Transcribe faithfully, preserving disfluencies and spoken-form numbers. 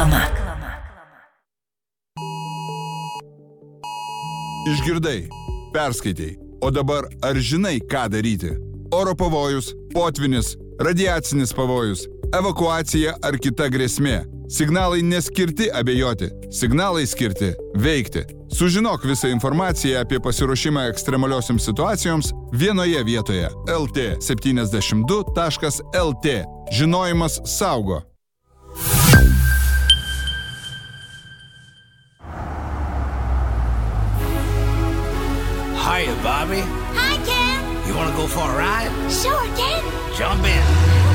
reklama. Išgirdai, perskaitei. O dabar ar žinai, ką daryti? Oro pavojus, potvinis, radiacinis pavojus, evakuacija ar kita grėsmė. Signalai neskirti abejoti, signalai skirti veikti. Sužinok visą informaciją apie pasiruošimą ekstremaliosioms situacijoms vienoje vietoje el t septyniasdešimt du taškas el t. Žinojimas saugo. Hiya, Bobby. Hi, Ken. You want to go for a ride? Sure, Ken. Jump in.